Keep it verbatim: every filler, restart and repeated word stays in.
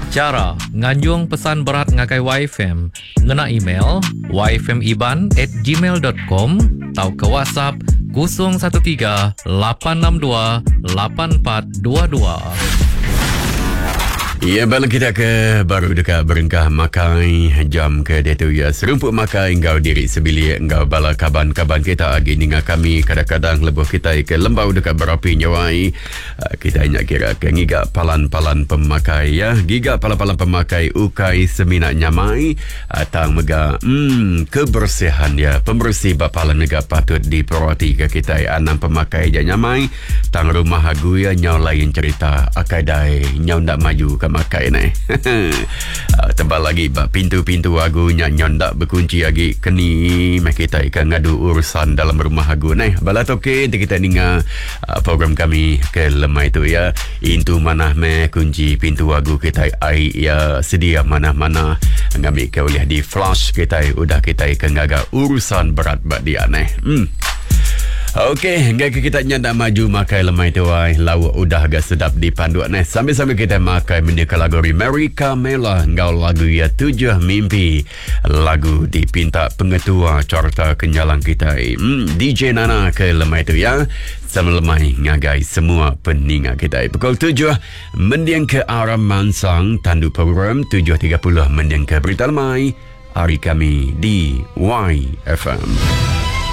Cara nganjung pesan berat ngagai Y F M, ngena email y f m iban at gmail dot com atau ke WhatsApp kosong satu tiga lapan enam dua lapan empat dua dua. Ya, balik kita ke baru dekat berengkah makai jam ke dia tu ya. Serumput makai engkau diri sebilik engkau bala kaban-kaban kita agi ninga kami kadang-kadang lebuh kita ke lembau dekat berapi nyawai. Uh, kita ingat kira ke ngiga palan-palan pemakai ya. Giga palan-palan pemakai ukai seminak nyamai atang mega hmm, kebersihan ya. Pembersih bapalan mega patut diperhati ke kita anam pemakai ja nyamai. Tang rumah hagu ya nyau lain cerita akai dai nyau ndak maju ke makai ni. uh, tebal lagi bak pintu-pintu agunya nyondak berkunci lagi keni mak kita ikan ngadu urusan dalam rumah agu ni. Balat okey kita ninga uh, program kami ke lemai tu ya. Intu manah me kunci pintu agu kita ai ya sedia mana-mana ngami ke boleh di flash kita udah kita ikan ngaga urusan berat bak dia ni. Hmm. Okey, hingga kita nyanda maju makai lemai tu ai lauk udah agak sedap di panduan ni. Sambil-sambil kita makai mendekat lagu Mary Camela ngau lagu ya tujuh mimpi. Lagu dipinta pengetua carta kenyalang kita. Hmm, D J Nana ke lemai tu ya. Sama lemai ngagai semua peningat kita. Pukul tujuh mendiang ke arah Mansang tandu program tujuh tiga puluh mendiang ke berita lemai. Hari kami di Y F M.